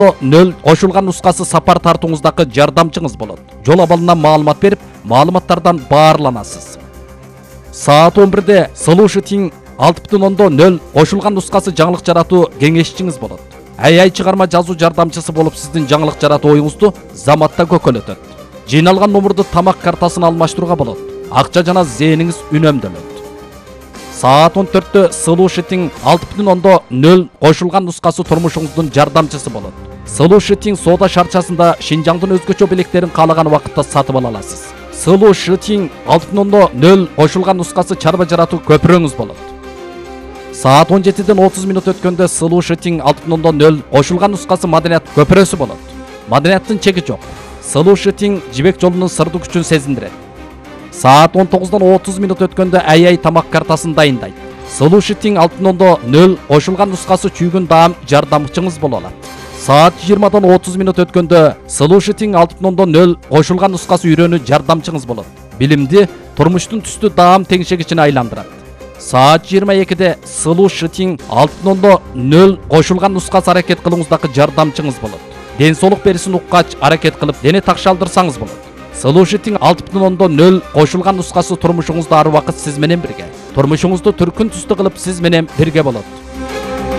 0 кошулган нускасы сапар тартууңуздагы жардамчыңыз болот. Жол абалынан маалымат берип, маалыматтардан баарланасыз. Саат 11-де Solution 6.0 кошулган нускасы жаңылык жаратуу кеңешчиңиз болот. AI чыгарма жазуу жардамчысы болуп сиздин жаңылык жаратууңузду заматта көкөлөтөт. Жыйналган номурду тамак картасын алмаштырууга болот. Акча жана зээниңиз үнөмдөлөт. Саат 14-тө Solution 6.0 кошулган нускасы турмушуңуздун жардамчысы болот. Solution соода шарчасында Шинжаңдын өзгөчө белектерин каалаган убакытта сатып ала аласыз. Solution 6.0 кошулган нускасы чарба жаратуу көпүрөңүз болот. Саат 17-ден 30 минут өткөндө Solution 6.0 кошулган нускасы маданият көпүрөсү болот. Маданияттын чеги жок. Solution жибек жолунун сырдуу күчүн сезиндирет. Саат 19-дан 30 минут өткөндө AI тамак картасын дайындайт. Solution 6.0 кошулган нускасы чүйгүн даам жардамчыңыз боло алат. Саат 20-дан 30 минут өткөндө Solution 6.0 кошулган нускасы үйрөнүү жардамчыңыз болот. Билимди турмуштун түстүү даам теңшегичине айландырат. Саат 22-де Solution 6.0 кошулган нускасы аракет кылууңуздагы жардамчыңыз болот. Ден соолук берисин уккач аракет кылып, дене такшалдырсаңыз болот. Solution 6.0 кошулган нускасы турмушуңузда ар убакыт сиз менен бирге. Турмушуңузду түркүн түстүү кылып сиз менен бирге болот.